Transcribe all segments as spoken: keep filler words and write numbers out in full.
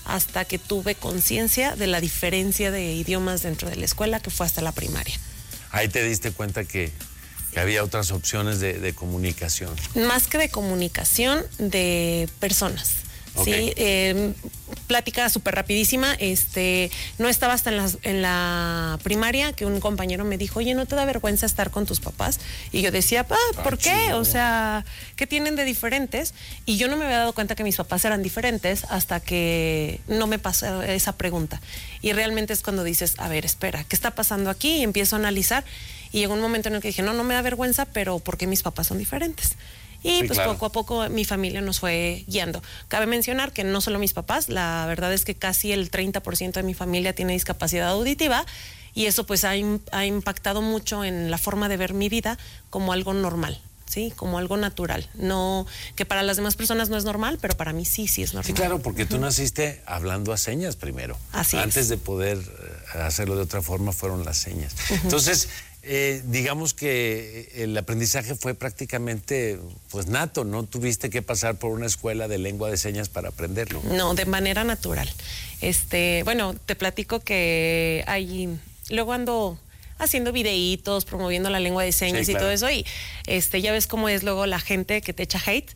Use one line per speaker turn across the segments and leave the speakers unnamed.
hasta que tuve conciencia de la diferencia de idiomas dentro de la escuela, que fue hasta la primaria.
Ahí te diste cuenta que, que había otras opciones de, de comunicación.
Más que de comunicación, de personas.
Okay.
Sí, eh, plática súper rapidísima. Este, no estaba hasta en la, en la primaria que un compañero me dijo, oye, ¿no te da vergüenza estar con tus papás? Y yo decía, ah, ¿por ah, qué? Chido. O sea, ¿qué tienen de diferentes? Y yo no me había dado cuenta que mis papás eran diferentes hasta que no me pasó esa pregunta. Y realmente es cuando dices, a ver, espera, ¿qué está pasando aquí? Y empiezo a analizar. Y llegó un momento en el que dije, no, no me da vergüenza, pero ¿por qué mis papás son diferentes? Y sí, pues claro. Poco a poco mi familia nos fue guiando. Cabe mencionar que no solo mis papás, la verdad es que casi el treinta por ciento de mi familia tiene discapacidad auditiva y eso pues ha, ha impactado mucho en la forma de ver mi vida como algo normal, ¿sí? Como algo natural. No, que para las demás personas no es normal, pero para mí sí, sí es normal.
Sí, claro, porque tú naciste hablando a señas primero.
Así
Antes
es.
de poder hacerlo de otra forma fueron las señas. Uh-huh. Entonces... Eh, digamos que el aprendizaje fue prácticamente pues nato, no tuviste que pasar por una escuela de lengua de señas para aprenderlo.
No, de manera natural. Este, bueno, te platico que hay, luego ando haciendo videitos, promoviendo la lengua de señas, sí, y claro. Todo eso, y este, ya ves cómo es luego la gente que te echa hate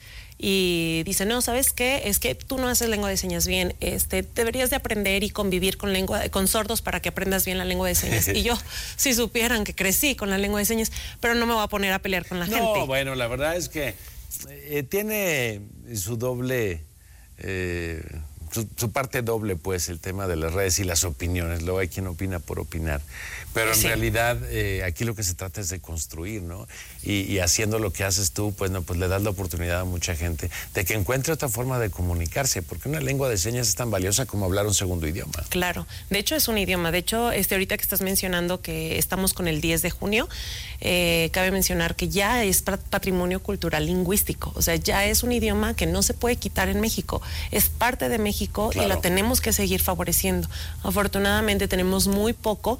y dice, no, ¿sabes qué? Es que tú no haces lengua de señas bien, este, deberías de aprender y convivir con lengua, con sordos para que aprendas bien la lengua de señas. Y yo, si supieran que crecí con la lengua de señas, pero no me voy a poner a pelear con la
no,
gente.
No, bueno, la verdad es que eh, tiene su doble... Eh, Su, su parte doble, pues, el tema de las redes y las opiniones. Luego hay quien opina por opinar. Pero en sí. realidad, eh, aquí lo que se trata es de construir, ¿no? Y, y haciendo lo que haces tú, pues, no, pues le das la oportunidad a mucha gente de que encuentre otra forma de comunicarse, porque una lengua de señas es tan valiosa como hablar un segundo idioma.
Claro, de hecho es un idioma. De hecho, este, ahorita que estás mencionando que estamos con el diez de junio, eh, cabe mencionar que ya es patrimonio cultural lingüístico. O sea, ya es un idioma que no se puede quitar en México. Es parte de México. Claro. Y la tenemos que seguir favoreciendo. Afortunadamente tenemos muy poco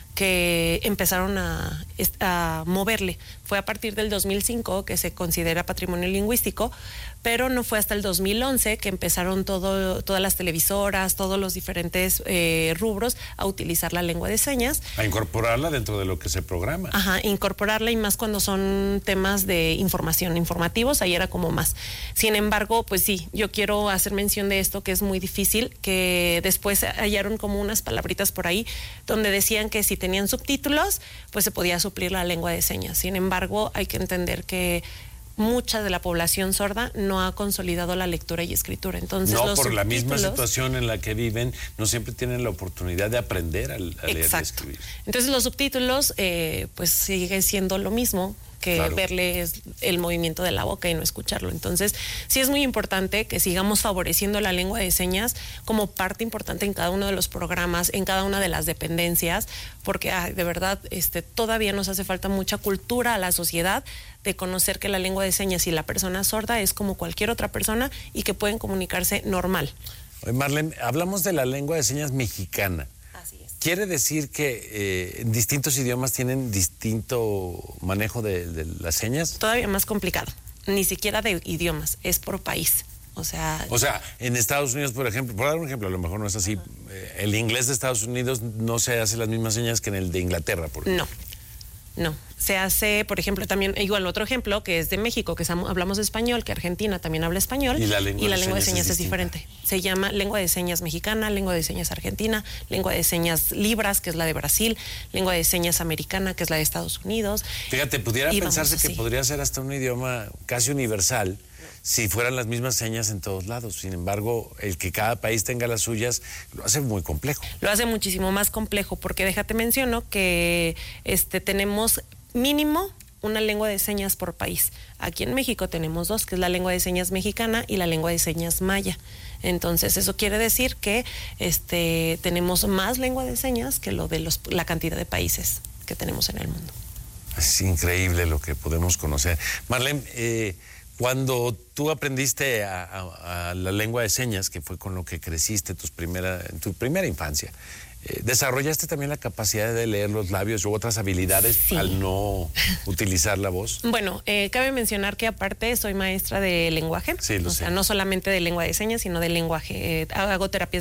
que empezaron a, a moverle. Fue a partir del dos mil cinco que se considera patrimonio lingüístico, pero no fue hasta el dos mil once que empezaron todo, todas las televisoras, todos los diferentes eh, rubros a utilizar la lengua de señas.
A incorporarla dentro de lo que se programa.
Ajá, incorporarla, y más cuando son temas de información, informativos, ahí era como más. Sin embargo, pues sí, yo quiero hacer mención de esto, que es muy difícil, que después hallaron como unas palabritas por ahí donde decían que si tenían subtítulos, pues se podía suplir la lengua de señas. Sin embargo, hay que entender que mucha de la población sorda no ha consolidado la lectura y escritura. Entonces,
no,
los
por la misma
subtítulos...
situación en la que viven, no siempre tienen la oportunidad de aprender a, a leer y escribir.
Entonces, los subtítulos, eh, pues sigue siendo lo mismo que claro. Verles el movimiento de la boca y no escucharlo. Entonces, sí es muy importante que sigamos favoreciendo la lengua de señas como parte importante en cada uno de los programas, en cada una de las dependencias, porque ay, de verdad este, todavía nos hace falta mucha cultura a la sociedad de conocer que la lengua de señas y la persona sorda es como cualquier otra persona y que pueden comunicarse normal.
Oye, Marlene, hablamos de la lengua de señas mexicana.
Así es.
¿Quiere decir que eh, distintos idiomas tienen distinto manejo de, de las señas?
Todavía más complicado. Ni siquiera de idiomas, es por país. O sea,
o sea, en Estados Unidos, por ejemplo, por dar un ejemplo, a lo mejor no es así. Eh, el inglés de Estados Unidos no se hace las mismas señas que en el de Inglaterra, por ejemplo.
No, no. Se hace, por ejemplo, también, igual otro ejemplo, que es de México, que hablamos español, que Argentina también habla español.
Y la lengua,
y la
de,
lengua
señas
de señas es,
es
diferente. Se llama lengua de señas mexicana, lengua de señas argentina, lengua de señas libras, que es la de Brasil, lengua de señas americana, que es la de Estados Unidos.
Fíjate, pudiera pensarse que podría ser hasta un idioma casi universal si fueran las mismas señas en todos lados. Sin embargo, el que cada país tenga las suyas lo hace muy complejo.
Lo hace muchísimo más complejo, porque déjate menciono que este, tenemos mínimo una lengua de señas por país. Aquí en México tenemos dos, que es la lengua de señas mexicana y la lengua de señas maya. Entonces, eso quiere decir que este, tenemos más lengua de señas que lo de los, la cantidad de países que tenemos en el mundo.
Es increíble lo que podemos conocer. Marlene, eh, cuando tú aprendiste a, a, a la lengua de señas, que fue con lo que creciste tus primera, en tu primera infancia, Eh, ¿desarrollaste también la capacidad de leer los labios u otras habilidades sí. al no utilizar la voz?
Bueno, eh, cabe mencionar que aparte soy maestra de lenguaje.
Sí, lo
o
sé.
sea, no solamente de lengua de señas, sino de lenguaje. Eh, hago terapias